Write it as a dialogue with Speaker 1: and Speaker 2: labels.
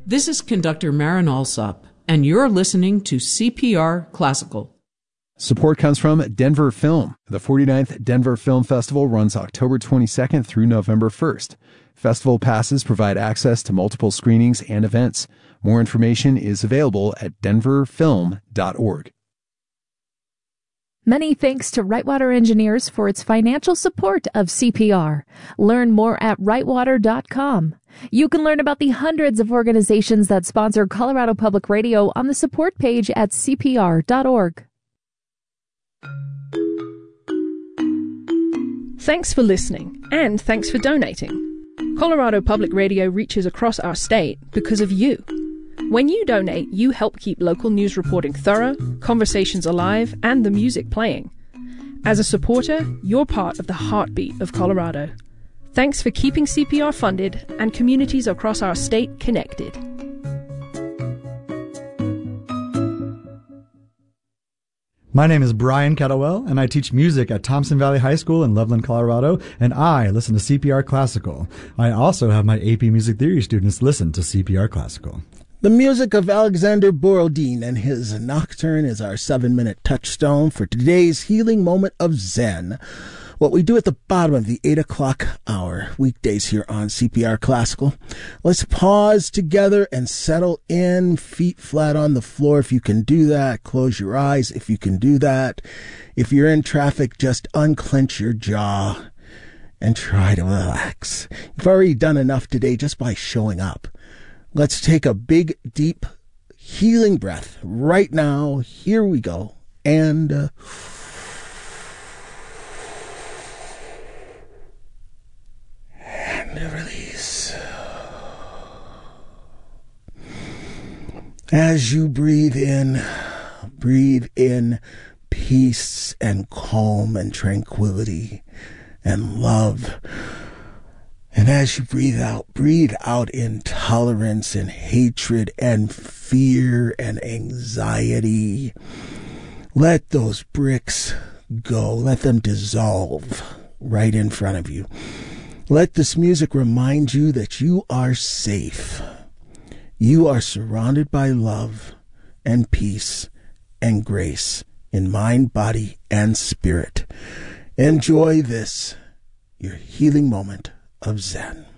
Speaker 1: This is conductor Marin Alsop, and you're listening to CPR Classical.
Speaker 2: Support comes from Denver Film. The 49th Denver Film Festival runs October 22nd through November 1st. Festival passes provide access to multiple screenings and events. More information is available at denverfilm.org.
Speaker 3: Many thanks to Rightwater Engineers for its financial support of CPR. Learn more at rightwater.com. You can learn about the hundreds of organizations that sponsor Colorado Public Radio on the support page at cpr.org.
Speaker 4: Thanks for listening, and thanks for donating. Colorado Public Radio reaches across our state because of you. When you donate, you help keep local news reporting thorough, conversations alive, and the music playing. As a supporter, you're part of the heartbeat of Colorado. Thanks for keeping CPR funded and communities across our state connected.
Speaker 5: My name is Brian Kettlewell, and I teach music at Thompson Valley High School in Loveland, Colorado, and I listen to CPR Classical. I also have my AP Music Theory students listen to CPR Classical.
Speaker 6: The music of Alexander Borodin and his Nocturne is our 7-minute touchstone for today's healing moment of Zen. What we do at the bottom of the 8 o'clock hour, weekdays here on CPR Classical. Let's pause together and settle in, feet flat on the floor if you can do that. Close your eyes if you can do that. If you're in traffic, just unclench your jaw and try to relax. You've already done enough today just by showing up. Let's take a big, deep, healing breath right now. Here we go. And release. As you breathe in peace and calm and tranquility and love. And as you breathe out intolerance and hatred and fear and anxiety. Let those bricks go. Let them dissolve right in front of you. Let this music remind you that you are safe. You are surrounded by love and peace and grace in mind, body, and spirit. Enjoy this, your healing moment of Zen.